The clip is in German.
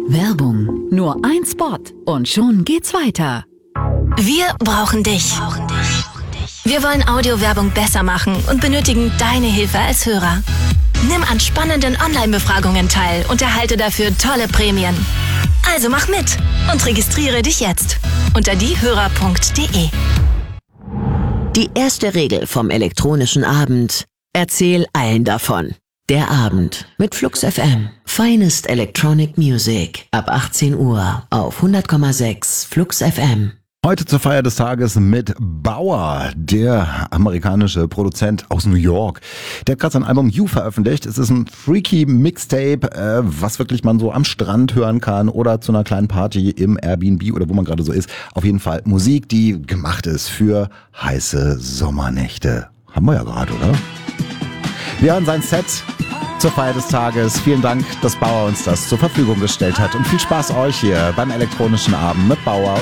Werbung. Nur ein Spot und schon geht's weiter. Wir brauchen dich. Wir wollen Audiowerbung besser machen und benötigen deine Hilfe als Hörer. Nimm an spannenden Online-Befragungen teil und erhalte dafür tolle Prämien. Also mach mit und registriere dich jetzt unter diehörer.de. Die erste Regel vom elektronischen Abend: Erzähl allen davon. Der Abend mit Flux FM. Finest Electronic Music. Ab 18 Uhr auf 100,6 Flux FM. Heute zur Feier des Tages mit Bauer, der amerikanische Produzent aus New York. Der hat gerade sein Album You veröffentlicht. Es ist ein freaky Mixtape, was wirklich man so am Strand hören kann oder zu einer kleinen Party im Airbnb oder wo man gerade so ist. Auf jeden Fall Musik, die gemacht ist für heiße Sommernächte. Haben wir ja gerade, oder? Wir hören sein Set zur Feier des Tages. Vielen Dank, dass Bauer uns das zur Verfügung gestellt hat. Und viel Spaß euch hier beim elektronischen Abend mit Bauer.